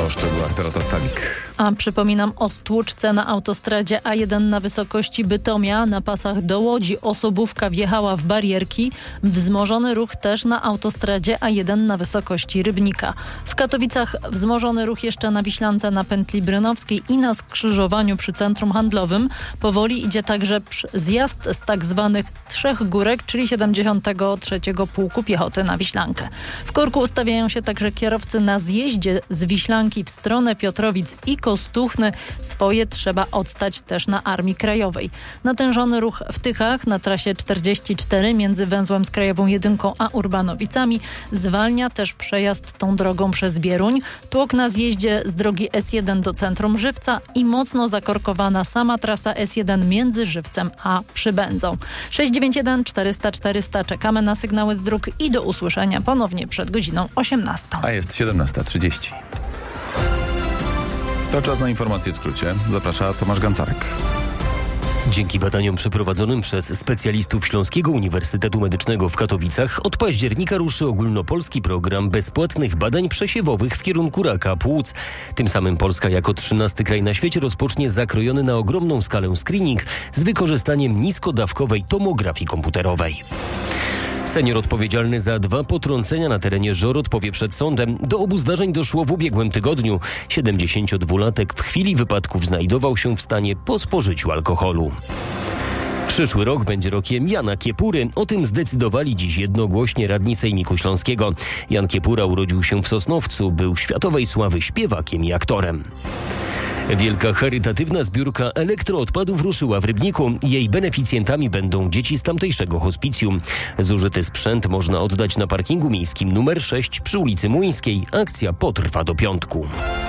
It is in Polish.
O szczegółach Dorota Stalik. A przypominam o stłuczce na autostradzie A1 na wysokości Bytomia. Na pasach do Łodzi osobówka wjechała w barierki. Wzmożony ruch też na autostradzie A1 na wysokości Rybnika. W Katowicach wzmożony ruch jeszcze na Wiślance na pętli Brynowskiej i na skrzyżowaniu przy centrum handlowym. Powoli idzie także zjazd z tak zwanych Trzech Górek, czyli 73. Pułku Piechoty na Wiślankę. W korku ustawiają się także kierowcy na zjeździe z Wiślanki w stronę Piotrowic i Kostuchny. Swoje trzeba odstać też na Armii Krajowej. Natężony ruch w Tychach na trasie 44 między węzłem z Krajową 1 a Urbanowicami. Zwalnia też przejazd tą drogą przez Bieruń. Tłok na zjeździe z drogi S1 do centrum Żywca i mocno zakorkowana sama trasa S1 między Żywcem a Przybędzą. 691 400 400. Czekamy na sygnały z dróg i do usłyszenia ponownie przed godziną 18. A jest 17:30. To czas na informacje w skrócie. Zaprasza Tomasz Gancarek. Dzięki badaniom przeprowadzonym przez specjalistów Śląskiego Uniwersytetu Medycznego w Katowicach od października ruszy ogólnopolski program bezpłatnych badań przesiewowych w kierunku raka płuc. Tym samym Polska jako 13. kraj na świecie rozpocznie zakrojony na ogromną skalę screening z wykorzystaniem niskodawkowej tomografii komputerowej. Senior odpowiedzialny za 2 potrącenia na terenie Żor odpowie przed sądem. Do obu zdarzeń doszło w ubiegłym tygodniu. 72-latek w chwili wypadków znajdował się w stanie po spożyciu alkoholu. Przyszły rok będzie rokiem Jana Kiepury. O tym zdecydowali dziś jednogłośnie radni Sejmiku Śląskiego. Jan Kiepura urodził się w Sosnowcu. Był światowej sławy śpiewakiem i aktorem. Wielka charytatywna zbiórka elektroodpadów ruszyła w Rybniku. Jej beneficjentami będą dzieci z tamtejszego hospicjum. Zużyty sprzęt można oddać na parkingu miejskim nr 6 przy ulicy Młyńskiej. Akcja potrwa do piątku.